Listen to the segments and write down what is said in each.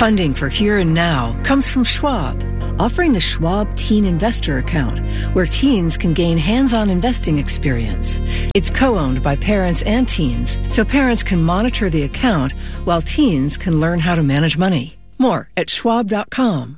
Funding for Here and Now comes from Schwab, offering the Schwab Teen Investor Account, where teens can gain hands-on investing experience. It's co-owned by parents and teens, so parents can monitor the account while teens can learn how to manage money. More at schwab.com.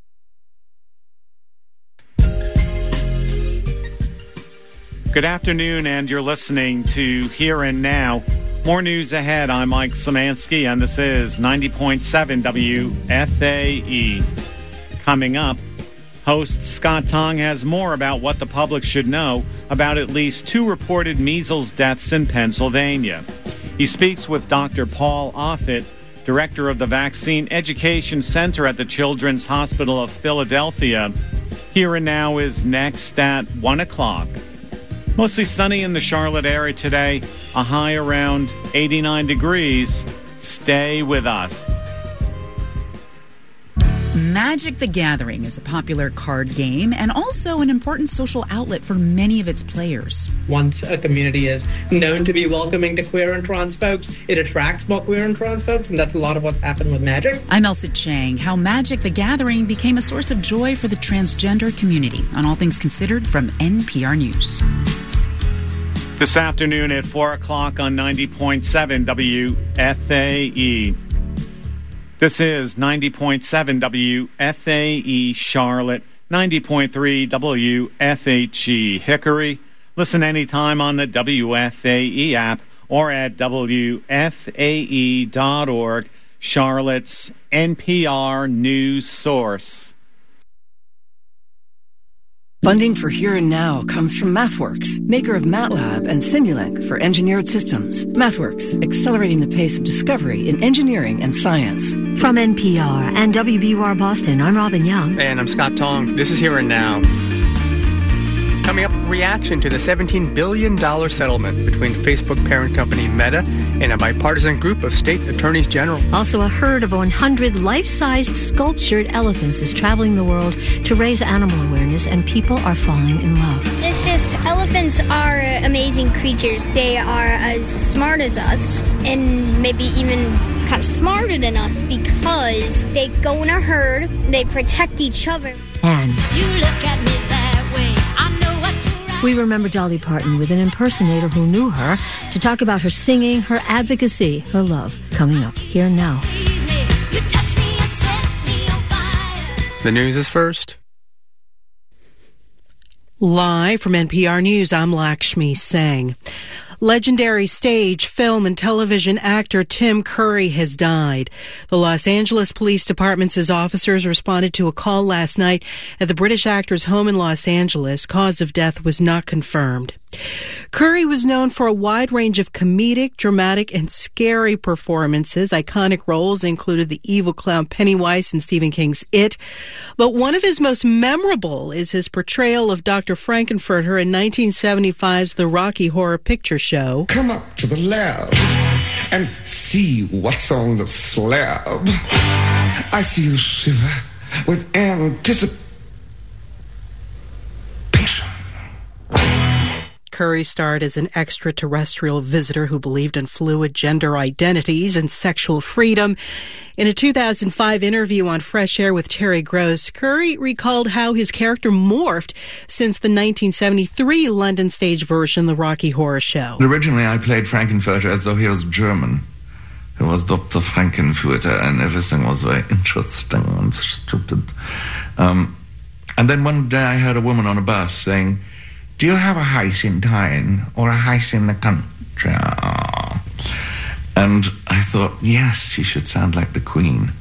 Good afternoon, and you're listening to Here and Now. More news ahead. I'm Mike Szymanski, and this is 90.7 WFAE. Coming up, host Scott Tong has more about what the public should know about at least 2 reported measles deaths in Pennsylvania. He speaks with Dr. Paul Offit, director of the Vaccine Education Center at the Children's Hospital of Philadelphia. Here and Now is next at 1 o'clock. Mostly sunny in the Charlotte area today, a high around 89 degrees. Stay with us. Magic the Gathering is a popular card game and also an important social outlet for many of its players. Once a community is known to be welcoming to queer and trans folks, it attracts more queer and trans folks, and that's a lot of what's happened with Magic. I'm Elsa Chang. How Magic the Gathering became a source of joy for the transgender community on All Things Considered from NPR News. This afternoon at 4 o'clock on 90.7 WFAE. This is 90.7 WFAE Charlotte, 90.3 WFHE Hickory. Listen anytime on the WFAE app or at WFAE.org, Charlotte's NPR news source. Funding for Here and Now comes from MathWorks, maker of MATLAB and Simulink for engineered systems. MathWorks, accelerating the pace of discovery in engineering and science. From NPR and WBUR Boston, I'm Robin Young. And I'm Scott Tong. This is Here and Now. Coming up, reaction to the $17 billion settlement between Facebook parent company Meta and a bipartisan group of state attorneys general. Also, a herd of 100 life-sized sculptured elephants is traveling the world to raise animal awareness, and people are falling in love. It's just, elephants are amazing creatures. They are as smart as us, and maybe even kind of smarter than us, because they go in a herd, they protect each other. And you look at me that way, I know. We remember Dolly Parton with an impersonator who knew her to talk about her singing, her advocacy, her love. Coming up Here and Now. The news is first. Live from NPR News, I'm Lakshmi Singh. Legendary stage, film, and television actor Tim Curry has died. The Los Angeles Police Department's officers responded to a call last night at the British actor's home in Los Angeles. Cause of death was not confirmed. Curry was known for a wide range of comedic, dramatic, and scary performances. Iconic roles included the evil clown Pennywise in Stephen King's It. But one of his most memorable is his portrayal of Dr. Frankenfurter in 1975's The Rocky Horror Picture Show. Come up to the lab and see what's on the slab. I see you shiver with anticipation. Curry starred as an extraterrestrial visitor who believed in fluid gender identities and sexual freedom. In a 2005 interview on Fresh Air with Terry Gross, Curry recalled how his character morphed since the 1973 London stage version, The Rocky Horror Show. Originally, I played Frankenfurter as though he was German. He was Dr. Frankenfurter, and everything was very interesting and stupid. And then one day I heard a woman on a bus saying, "Do you have a house in town or a house in the country?" And I thought, yes, she should sound like the Queen.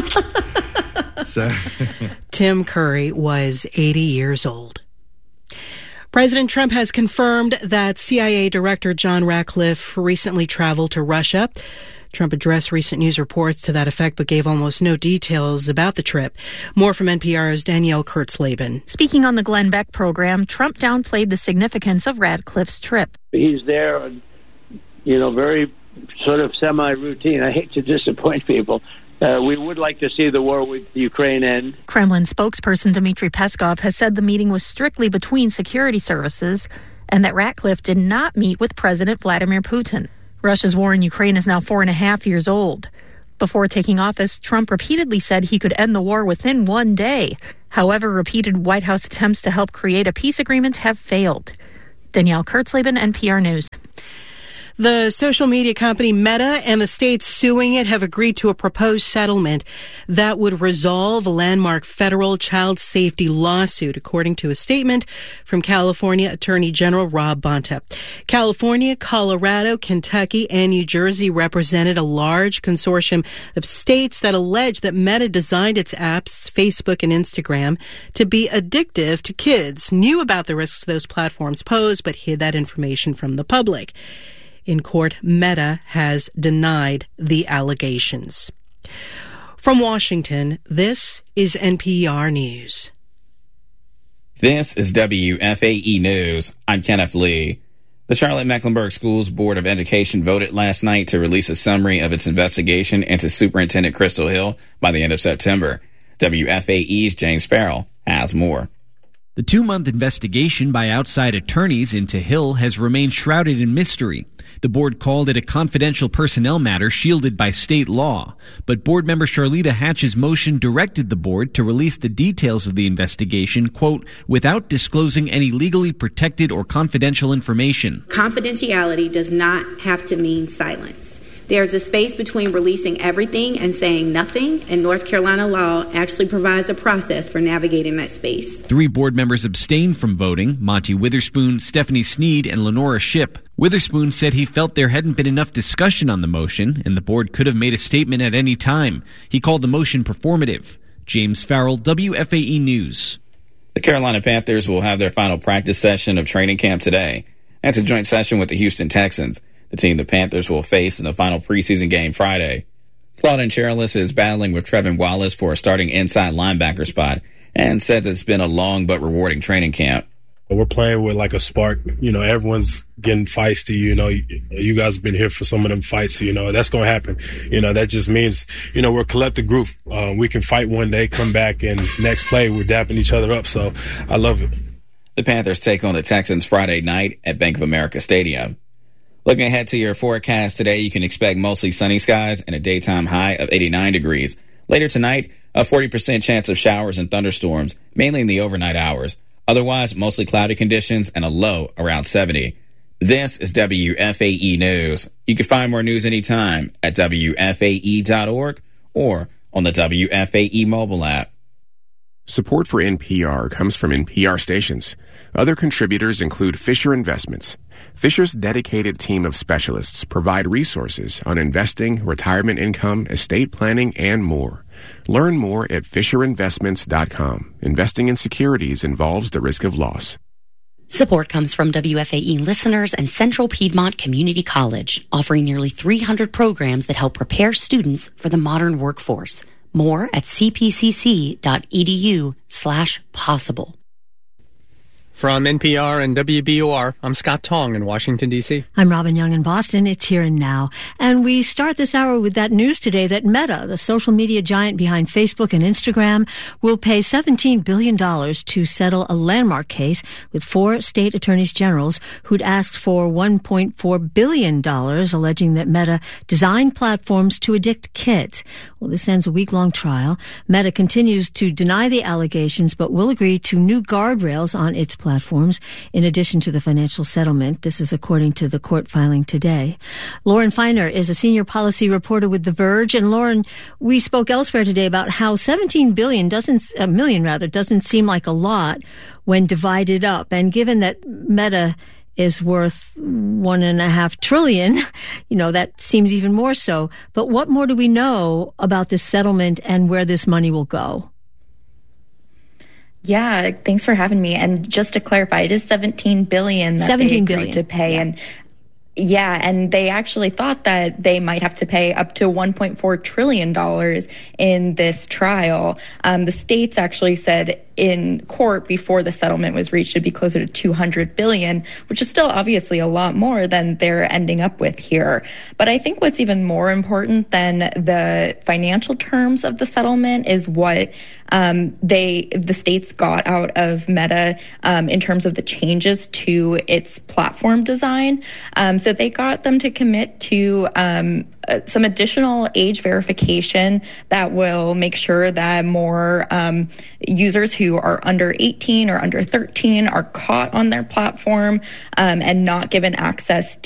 Tim Curry was 80 years old. President Trump has confirmed that CIA Director John Ratcliffe recently traveled to Russia. Trump addressed recent news reports to that effect, but gave almost no details about the trip. More from NPR's Danielle Kurtzleben. Speaking on the Glenn Beck program, Trump downplayed the significance of Ratcliffe's trip. He's there, very sort of semi-routine. I hate to disappoint people. We would like to see the war with Ukraine end. Kremlin spokesperson Dmitry Peskov has said the meeting was strictly between security services and that Ratcliffe did not meet with President Vladimir Putin. Russia's war in Ukraine is now 4.5 years old. Before taking office, Trump repeatedly said he could end the war within 1 day. However, repeated White House attempts to help create a peace agreement have failed. Danielle Kurtzleben, NPR News. The social media company Meta and the states suing it have agreed to a proposed settlement that would resolve a landmark federal child safety lawsuit, according to a statement from California Attorney General Rob Bonta. California, Colorado, Kentucky, and New Jersey represented a large consortium of states that allege that Meta designed its apps, Facebook and Instagram, to be addictive to kids, knew about the risks those platforms pose, but hid that information from the public. In court, Meta has denied the allegations. From Washington, this is NPR News. This is WFAE News. I'm Kenneth Lee. The Charlotte-Mecklenburg Schools Board of Education voted last night to release a summary of its investigation into Superintendent Crystal Hill by the end of September. WFAE's James Farrell has more. The 2-month investigation by outside attorneys into Hill has remained shrouded in mystery. The board called it a confidential personnel matter shielded by state law. But board member Charlita Hatch's motion directed the board to release the details of the investigation, quote, without disclosing any legally protected or confidential information. Confidentiality does not have to mean silence. There's a space between releasing everything and saying nothing, and North Carolina law actually provides a process for navigating that space. 3 board members abstained from voting: Monty Witherspoon, Stephanie Sneed, and Lenora Shipp. Witherspoon said he felt there hadn't been enough discussion on the motion, and the board could have made a statement at any time. He called the motion performative. James Farrell, WFAE News. The Carolina Panthers will have their final practice session of training camp today. That's a joint session with the Houston Texans, the team the Panthers will face in the final preseason game Friday. Claudine Cherilus is battling with Trevin Wallace for a starting inside linebacker spot and says it's been a long but rewarding training camp. We're playing with like a spark. Everyone's getting feisty. You guys have been here for some of them fights. That's going to happen. That just means, we're a collective group. We can fight one day, come back, and next play we're dapping each other up. So I love it. The Panthers take on the Texans Friday night at Bank of America Stadium. Looking ahead to your forecast today, you can expect mostly sunny skies and a daytime high of 89 degrees. Later tonight, a 40% chance of showers and thunderstorms, mainly in the overnight hours. Otherwise, mostly cloudy conditions and a low around 70. This is WFAE News. You can find more news anytime at WFAE.org or on the WFAE mobile app. Support for NPR comes from NPR stations. Other contributors include Fisher Investments. Fisher's dedicated team of specialists provide resources on investing, retirement income, estate planning, and more. Learn more at FisherInvestments.com. Investing in securities involves the risk of loss. Support comes from WFAE listeners and Central Piedmont Community College, offering nearly 300 programs that help prepare students for the modern workforce. More at cpcc.edu/possible. From NPR and WBOR, I'm Scott Tong in Washington, D.C. I'm Robin Young in Boston. It's Here and Now. And we start this hour with that news today that Meta, the social media giant behind Facebook and Instagram, will pay $17 billion to settle a landmark case with 4 state attorneys generals who'd asked for $1.4 billion, alleging that Meta designed platforms to addict kids. Well, this ends a week-long trial. Meta continues to deny the allegations, but will agree to new guardrails on its platforms, in addition to the financial settlement. This is according to the court filing today. Lauren Feiner is a senior policy reporter with The Verge. And Lauren, we spoke elsewhere today about how $17 million doesn't seem like a lot when divided up. And given that Meta is worth $1.5 trillion, that seems even more so. But what more do we know about this settlement and where this money will go? Yeah, thanks for having me. And just to clarify, it is $17 billion that they agreed to pay. Yeah. And they actually thought that they might have to pay up to $1.4 trillion in this trial. The states actually said in court before the settlement was reached it'd be closer to $200 billion, which is still obviously a lot more than they're ending up with here. But I think what's even more important than the financial terms of the settlement is what the states got out of Meta in terms of the changes to its platform design. So they got them to commit to some additional age verification that will make sure that more users who are under 18 or under 13 are caught on their platform and not given access